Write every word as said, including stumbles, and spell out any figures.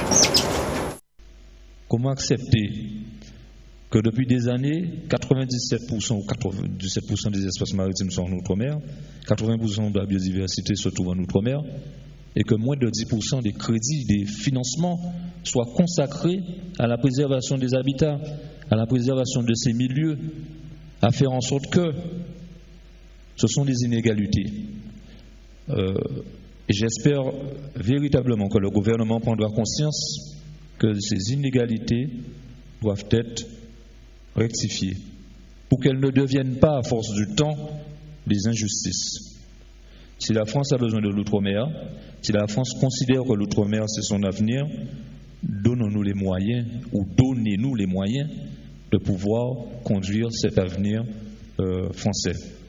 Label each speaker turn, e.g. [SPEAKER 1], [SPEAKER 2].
[SPEAKER 1] Comment accepter que depuis des années, quatre-vingt-dix-sept pour cent ou quatre-vingt-dix-sept pour cent des espaces maritimes sont en outre-mer, quatre-vingts pour cent de la biodiversité se trouve en outre-mer, et que moins de dix pour cent des crédits, des financements soient consacrés à la préservation des habitats, à la préservation de ces milieux, à faire en sorte que ce sont des inégalités. Euh, et j'espère véritablement que le gouvernement prendra conscience que ces inégalités doivent être rectifiées pour qu'elles ne deviennent pas, à force du temps, des injustices. Si la France a besoin de l'outre-mer, si la France considère que l'outre-mer c'est son avenir, donnons-nous les moyens, ou donnez-nous les moyens de pouvoir conduire cet avenir euh, français.